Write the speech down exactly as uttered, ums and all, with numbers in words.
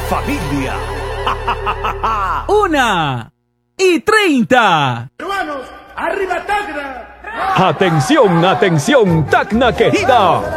familia. Una y treinta. Peruanos, arriba Tacna. Atención, atención, Tacna querida.